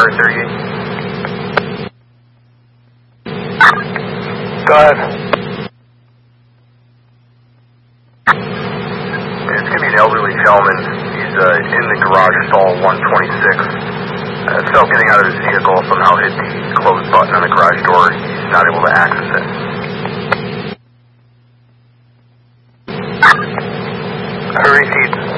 car 38. Go ahead. It's going to be an elderly gentleman. He's in the garage stall 126. Felt getting out of his vehicle, somehow hit the close button on the garage door. He's not able to access it. I repeat,